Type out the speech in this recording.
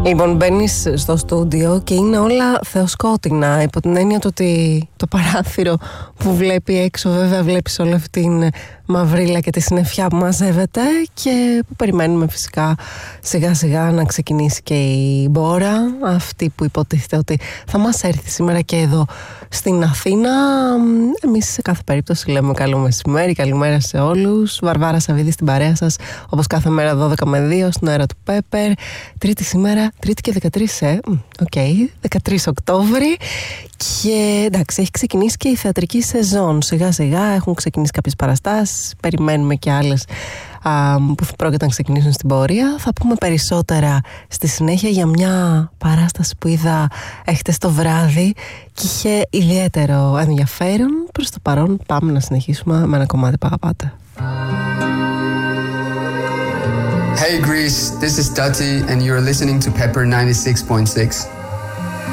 Λοιπόν, μπαίνεις στο στούντιο και είναι όλα θεοσκότεινα, υπό την έννοια του ότι το παράθυρο που βλέπει έξω, βέβαια βλέπεις όλη αυτή την μαυρίλα και τη συννεφιά που μαζεύεται και που περιμένουμε φυσικά σιγά σιγά να ξεκινήσει και η μπόρα, αυτή που υποτίθεται ότι θα μας έρθει σήμερα και εδώ στην Αθήνα. Εμείς σε κάθε περίπτωση λέμε καλό μεσημέρι, καλημέρα σε όλους. Βαρβάρα Σαββίδη στην παρέα σας, όπως κάθε μέρα 12 με 2 στην αέρα του Πέπερ. Τρίτη σήμερα, Τρίτη και 13, 13 Οκτώβρη. Και εντάξει, έχει ξεκινήσει και η θεατρική σεζόν. Σιγά σιγά έχουν ξεκινήσει κάποιες παραστάσεις. Περιμένουμε και άλλες που θα πρόκειται να ξεκινήσουν στην πορεία. Θα πούμε περισσότερα στη συνέχεια για μια παράσταση που είδα έχτες το βράδυ και είχε ιδιαίτερο ενδιαφέρον. Προς το παρόν πάμε να συνεχίσουμε με ένα κομμάτι που αγαπάτε. Hey Greece, this is Dati and you're listening to Pepper 96.6.